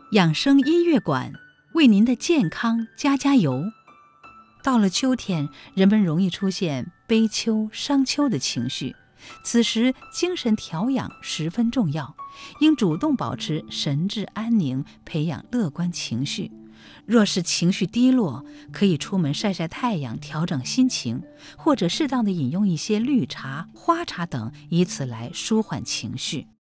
养生音乐馆为您的健康加油。到了秋天，人们容易出现悲秋、伤秋的情绪，此时精神调养十分重要，应主动保持神志安宁，培养乐观情绪。若是情绪低落，可以出门晒晒太阳，调整心情，或者适当的饮用一些绿茶、花茶等，以此来舒缓情绪。